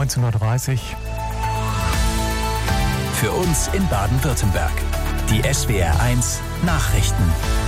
19.30 Uhr. Für uns in Baden-Württemberg. Die SWR1 Nachrichten.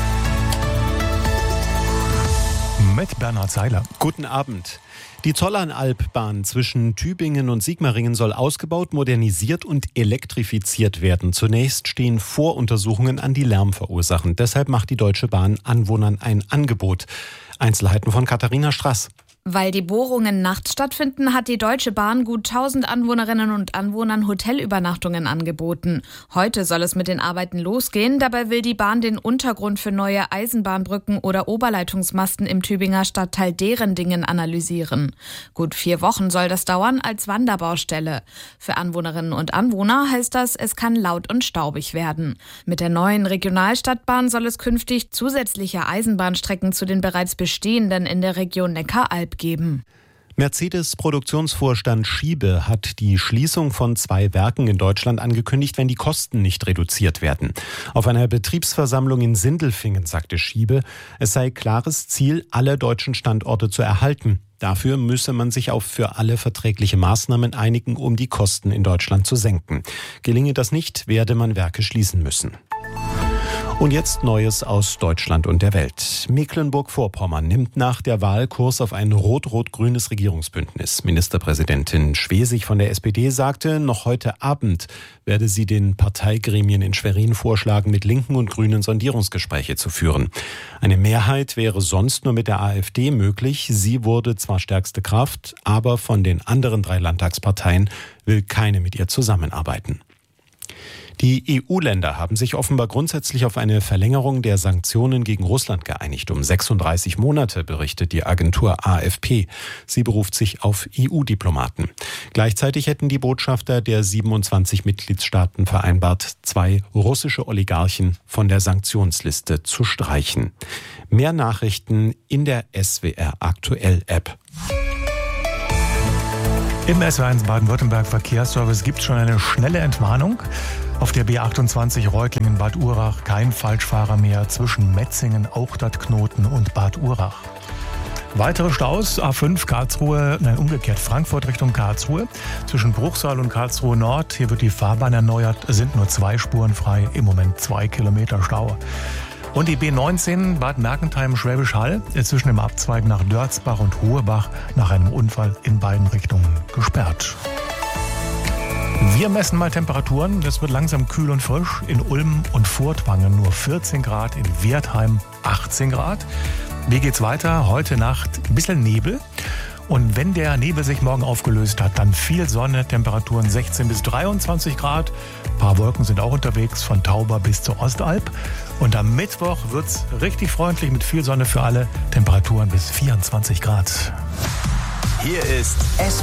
Mit Bernhard Seiler. Guten Abend. Die Zollernalbbahn zwischen Tübingen und Sigmaringen soll ausgebaut, modernisiert und elektrifiziert werden. Zunächst stehen Voruntersuchungen an, die Lärm verursachen. Deshalb macht die Deutsche Bahn Anwohnern ein Angebot. Einzelheiten von Katharina Strass. Weil die Bohrungen nachts stattfinden, hat die Deutsche Bahn gut 1000 Anwohnerinnen und Anwohnern Hotelübernachtungen angeboten. Heute soll es mit den Arbeiten losgehen. Dabei will die Bahn den Untergrund für neue Eisenbahnbrücken oder Oberleitungsmasten im Tübinger Stadtteil Derendingen analysieren. Gut 4 Wochen soll das dauern als Wanderbaustelle. Für Anwohnerinnen und Anwohner heißt das, es kann laut und staubig werden. Mit der neuen Regionalstadtbahn soll es künftig zusätzliche Eisenbahnstrecken zu den bereits bestehenden in der Region Neckaralb geben. Mercedes-Produktionsvorstand Schiebe hat die Schließung von 2 Werken in Deutschland angekündigt, wenn die Kosten nicht reduziert werden. Auf einer Betriebsversammlung in Sindelfingen sagte Schiebe, es sei klares Ziel, alle deutschen Standorte zu erhalten. Dafür müsse man sich auf für alle verträgliche Maßnahmen einigen, um die Kosten in Deutschland zu senken. Gelinge das nicht, werde man Werke schließen müssen. Und jetzt Neues aus Deutschland und der Welt. Mecklenburg-Vorpommern nimmt nach der Wahl Kurs auf ein rot-rot-grünes Regierungsbündnis. Ministerpräsidentin Schwesig von der SPD sagte, noch heute Abend werde sie den Parteigremien in Schwerin vorschlagen, mit Linken und Grünen Sondierungsgespräche zu führen. Eine Mehrheit wäre sonst nur mit der AfD möglich. Sie wurde zwar stärkste Kraft, aber von den anderen 3 Landtagsparteien will keine mit ihr zusammenarbeiten. Die EU-Länder haben sich offenbar grundsätzlich auf eine Verlängerung der Sanktionen gegen Russland geeinigt. Um 36 Monate, berichtet die Agentur AFP. Sie beruft sich auf EU-Diplomaten. Gleichzeitig hätten die Botschafter der 27 Mitgliedstaaten vereinbart, 2 russische Oligarchen von der Sanktionsliste zu streichen. Mehr Nachrichten in der SWR Aktuell App. Im SW1 Baden-Württemberg Verkehrsservice gibt es schon eine schnelle Entwarnung. Auf der B28 Reutlingen-Bad Urach kein Falschfahrer mehr zwischen Metzingen, Auchtertknoten und Bad Urach. Weitere Staus, A5 Karlsruhe, umgekehrt Frankfurt Richtung Karlsruhe. Zwischen Bruchsal und Karlsruhe Nord, hier wird die Fahrbahn erneuert, sind nur 2 Spuren frei, im Moment 2 Kilometer Stau. Und die B19 Bad Mergentheim-Schwäbisch Hall ist zwischen dem Abzweig nach Dörzbach und Hohebach nach einem Unfall in beiden Richtungen gesperrt. Wir messen mal Temperaturen. Es wird langsam kühl und frisch. In Ulm und Furtwangen nur 14 Grad, in Wertheim 18 Grad. Wie geht's weiter? Heute Nacht ein bisschen Nebel. Und wenn der Nebel sich morgen aufgelöst hat, dann viel Sonne, Temperaturen 16 bis 23 Grad. Ein paar Wolken sind auch unterwegs, von Tauber bis zur Ostalb. Und am Mittwoch wird's richtig freundlich mit viel Sonne für alle. Temperaturen bis 24 Grad. Hier ist SWR